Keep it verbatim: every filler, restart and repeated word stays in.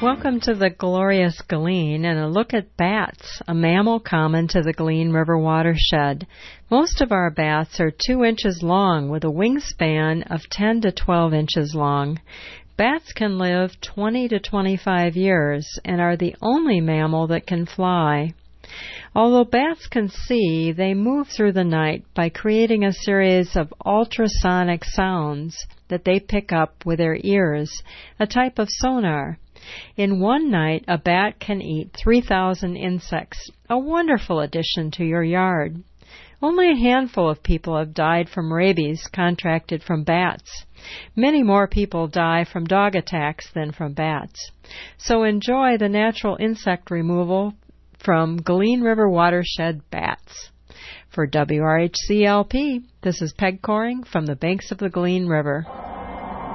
Welcome to the glorious Galeen and a look at bats, a mammal common to the Galeen River watershed. Most of our bats are two inches long with a wingspan of ten to twelve inches long. Bats can live twenty to twenty-five years and are the only mammal that can fly. Although bats can see, they move through the night by creating a series of ultrasonic sounds that they pick up with their ears, a type of sonar. In one night, a bat can eat three thousand insects, a wonderful addition to your yard. Only a handful of people have died from rabies contracted from bats. Many more people die from dog attacks than from bats. So enjoy the natural insect removal from Galeen River watershed bats. For W R H C L P, this is Peg Coring from the banks of the Galeen River.